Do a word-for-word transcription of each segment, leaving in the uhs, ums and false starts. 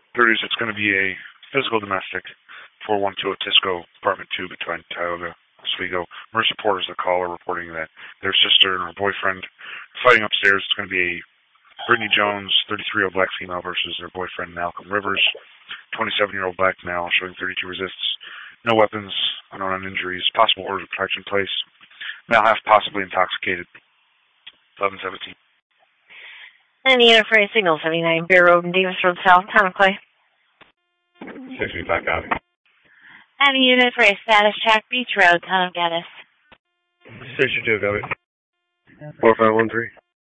Produce, it's going to be a physical domestic, four one two Otisco, apartment two between Tioga, Oswego. Mercer Porter's the caller reporting that their sister and her boyfriend are fighting upstairs. It's going to be a Brittany Jones, thirty-three-year-old black female versus her boyfriend Malcolm Rivers, twenty-seven-year-old black male showing thirty-two resists. No weapons, unknown injuries, possible orders of protection in place. Male half possibly intoxicated. eleven seventeen. And the unit for a signal, seventy-nine Bear Road and Davis Road South, Town of Clay. sixty-five, copy. And a unit for a status check, Beach Road, Town of Gaddis. sixty-two, copy. four five one three.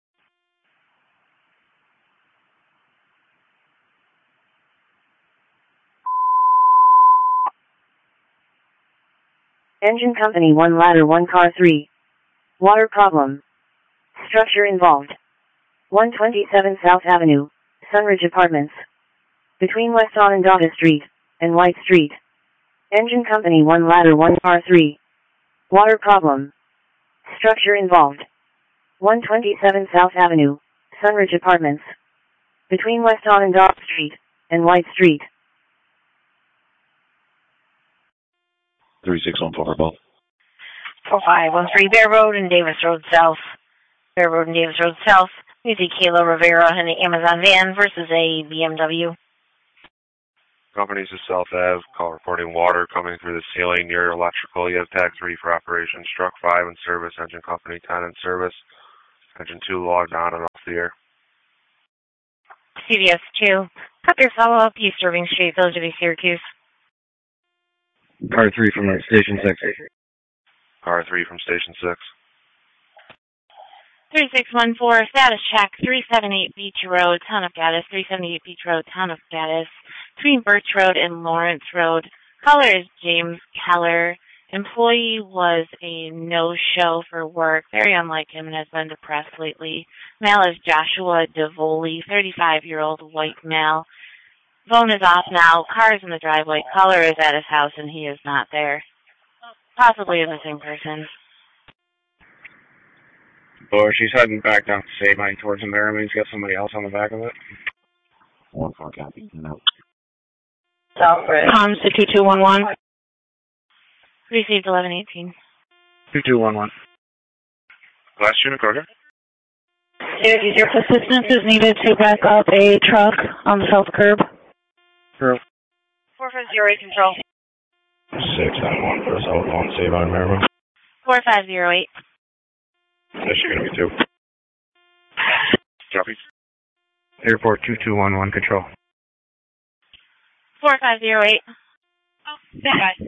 Engine company one ladder one car three. Water problem. Structure involved. one twenty-seven South Avenue, Sunridge Apartments. Between West Onondaga Street and White Street. Engine company one ladder one car three. Water problem. Structure involved. one twenty-seven South Avenue, Sunridge Apartments. Between West Onondaga Street and White Street. three six one four for both. four five one three Bear Road and Davis Road South. Bear Road and Davis Road South. We see Kayla Rivera in the Amazon van versus a B M W. Companies to South Ave. Call reporting water coming through the ceiling near electrical. You have tag three for operation. Struck five in service. Engine company ten in service. Engine two logged on and off the air. C D S two. Cut your follow-up. East Irving Street, Village of East Syracuse. Car three from Station six. Car three from Station six. three six one four, status check, three seventy-eight Beach Road, Town of Gaddis, three seventy-eight Beach Road, Town of Gaddis, between Birch Road and Lawrence Road. Caller is James Keller. Employee was a no-show for work, very unlike him, and has been depressed lately. Male is Joshua DeVoli, thirty-five-year-old white male. Phone is off now. Car is in the driveway. Caller is at his house, and he is not there. Possibly a missing person. Or she's heading back down to Sabine towards the Merriman. He's got somebody else on the back of it. One four copy. No. Southbridge. Um, two two one one. Received eleven eighteen. two two one one. Last unit, go ahead. Your assistance is needed to back up a truck on the south curb. True. four five zero eight, control. six nine one for South one, Sabine, Merriman. four five zero eight. That's going to be two. Copy. Airport two two one one, control. four five zero eight. Oh, stand by.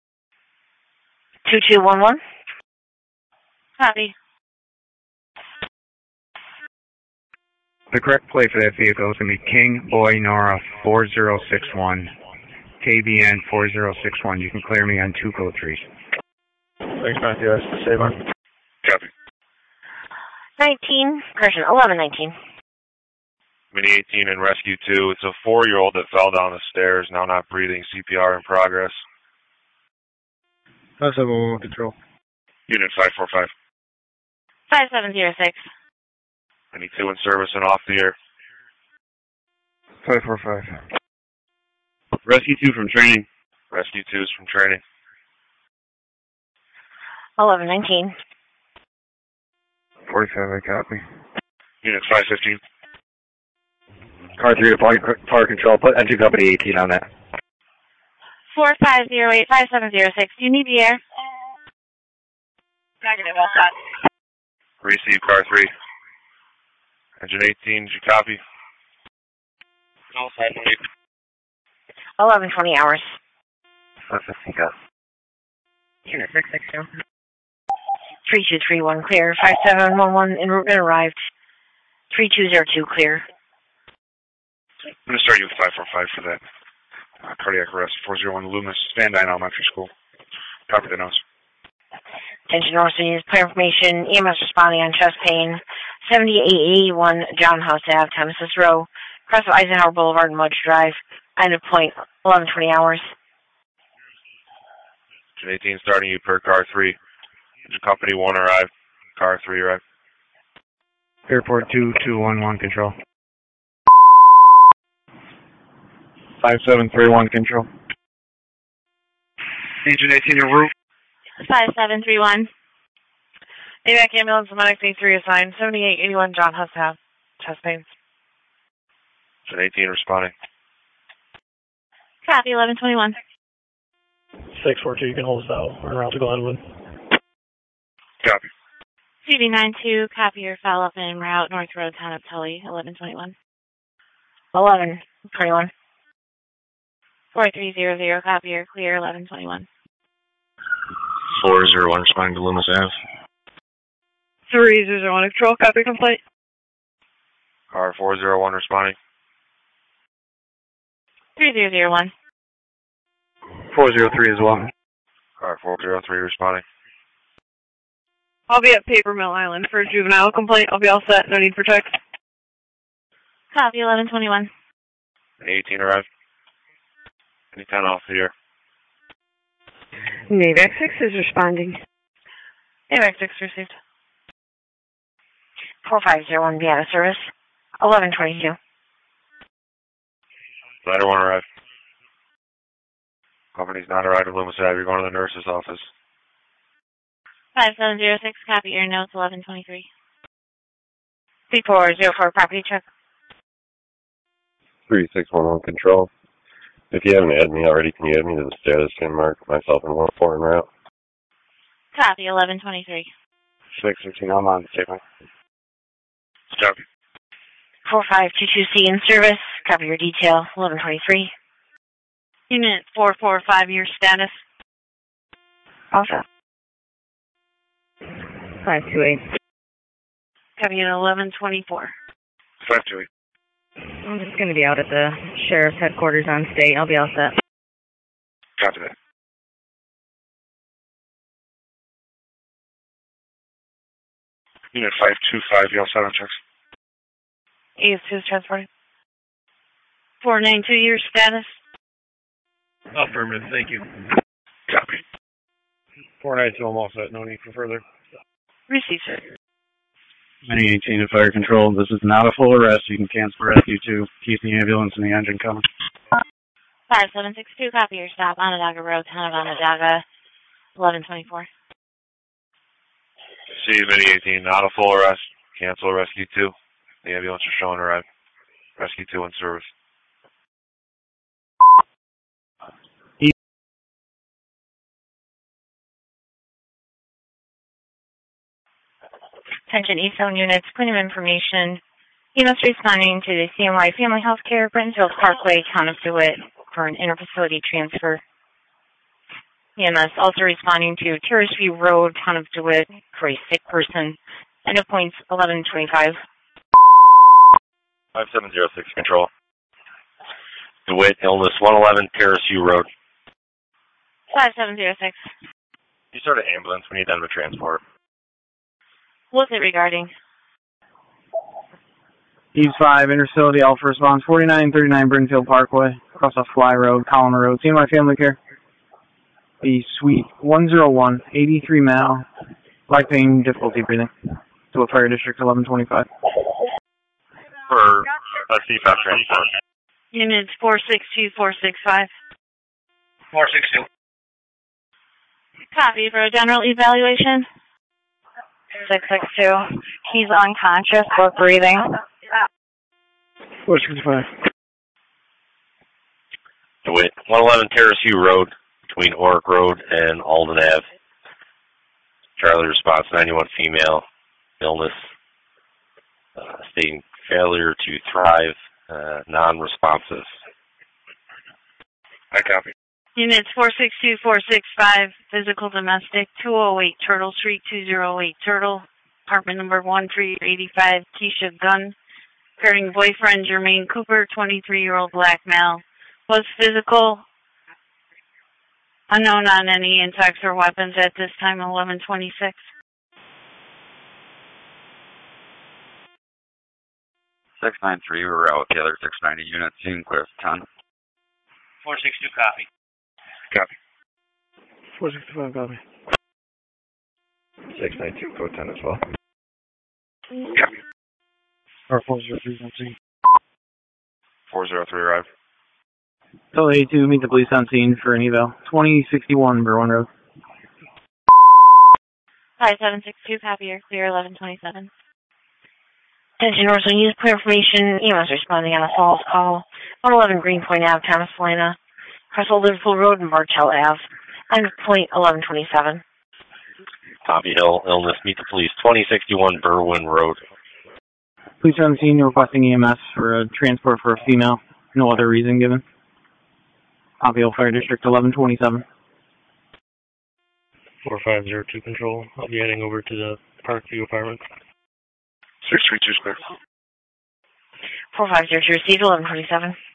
two two one one. Copy. The correct plate for that vehicle is going to be King Boy Nora four zero six one, K B N four zero six one. You can clear me on two code trees. Thanks, Matthew. That's the save on. Copy. nineteen, correction, eleven nineteen. Mini eighteen in Rescue two. It's a four-year-old that fell down the stairs, now not breathing. C P R in progress. five seven one one, control. Unit five four five. five seven zero six. Mini two in service and off the air. five four five. Rescue two from training. Rescue two is from training. eleven nineteen. forty-five, I copy. Unit five fifteen. Car three to power, power control. Put engine company eighteen on that. four five zero eight, five seven zero six. Do you need the air? Negative, all set. Receive car three. Engine eighteen, did you copy? All set. eleven twenty hours. five fifteen, go. Unit six six two. three two three one clear. five seven one one en route and arrived. three two zero two clear. I'm going to start you with five four five for that. Uh, cardiac arrest, four zero one Loomis, Van Dyne Elementary School. Copy the nose. Attention North News, clear information. E M S responding on chest pain. seventy-eight eighty-one John House Ave, Thomas's Row. Across of Eisenhower Boulevard and Mudge Drive. End of point, eleven twenty hours. Engine eighteen starting you per car three. Engine company one arrived. Car three arrived. Airport two two one one, control. five seven three one control. Agent eighteen, your route. five seven three one. A V A C ambulance, Medic D three assigned, seventy-eight eighty-one John Huss have chest pains. Agent eighteen responding. Copy, eleven twenty-one. six four two, you can hold us out. We're en route to Glenwood. Copy. C B nine two, copy your follow-up en route, North Road, Town of Tully, eleven twenty-one. eleven twenty-one. four three zero zero, copy your clear, eleven twenty-one. four zero one responding to Loomis Ave. three zero zero one, control, copy complaint. Car four zero one responding. three zero zero one. four zero three as well. Car four zero three responding. I'll be at Paper Mill Island for a juvenile complaint. I'll be all set, no need for text. Copy, eleven twenty-one. eighteen arrived. Anytime off here. NAVAC six is responding. NAVAC six received. four five zero one, Vienna service, eleven twenty-two. Ladder one arrived. Company's not arrived at Loomis Ave. You're going to the nurse's office. five seven zero six, copy your notes, eleven twenty-three. C four zero four, property check. three six one one control. If you haven't added me already, can you add me to the status and mark myself in one four en route? Copy, eleven twenty-three. six fifteen, I'm on statement. Copy. four five two two C in service, copy your detail, eleven twenty-three. Unit four four five, your status. Also. five two eight. Copy at eleven twenty-four. five two eight. I'm just going to be out at the sheriff's headquarters on state. I'll be all set. Copy that. Unit five two five, you all set on checks? A S two is transporting. four nine two, your status. Affirmative, thank you. Copy. four nine two, I'm all set. No need for further. Receive, sir. Many eighteen to fire control. This is not a full arrest. You can cancel rescue two. Keep the ambulance and the engine coming. five seven six two, copy your stop, Onondaga Road, Town of Onondaga, eleven twenty-four. See, Mini eighteen, not a full arrest. Cancel rescue two. The ambulance is showing arrived. Rescue two in service. Attention East Zone units, point of information. E M S responding to the C N Y Family Health Care, Brittenfield Parkway, Town of DeWitt, for an interfacility transfer. E M S also responding to Terrace View Road, Town of DeWitt, for a sick person. End of points, eleven twenty-five. five seven zero six control. DeWitt, illness one eleven Terrace View Road. five seven zero six. You start an ambulance. We need them to transport. What's it regarding? East five, interfacility Alpha response, forty-nine thirty-nine Brittenfield Parkway, across a Fly Road, Column Road. C N Y Family Care. The suite one oh one, eighty-three Mal, like pain, difficulty breathing. To a fire district, eleven twenty-five. For a C FAP transport. Units four six two, four six five. four six two. Copy for a general evaluation. six six two. He's unconscious but breathing. four sixty-five. DeWitt, one eleven Terrace View Road, between Oric Road and Alden Ave. Charlie response, ninety-one female, illness, uh, stating failure to thrive, uh, non-responsive. I copy. Units four six two, four six five, physical domestic, two oh eight Turtle Street, two oh eight Turtle, apartment number one three eight five, Keisha Gunn, carrying boyfriend Jermaine Cooper, twenty-three-year-old black male, was physical, unknown on any intox or weapons at this time, eleven twenty-six. six nine three, we're out with the other six ninety units, June Cliff, ten. four six two, copy. Copy. four sixty-five, copy. six nine two, code ten as well. Copy. Or four zero three, one C. four zero three arrived. Total eighty-two, meet the police on scene for an eval. twenty sixty-one Berwyn Road. five seven six two, copy, you're clear, eleven twenty-seven. Attention, Northwood News, clear information. E M S responding on a false call. one eleven Greenpoint Avenue, Thomas Helena. Cresswell Liverpool Road and Bartell Avenue. I'm point eleven twenty-seven. Poppy Hill, illness, meet the police. twenty sixty-one Berwyn Road. Police are on the scene, requesting E M S for a transport for a female. No other reason given. Poppy Hill Fire District, eleven twenty-seven. four five zero two control. I'll be heading over to the Parkview apartment. six three two square. four five zero two received, eleven twenty-seven.